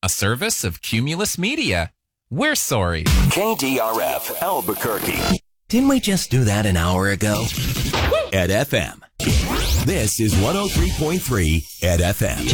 a service of Cumulus Media. We're sorry. KDRF Albuquerque. Didn't we just do that an hour ago? At FM. This is 103.3 at FM.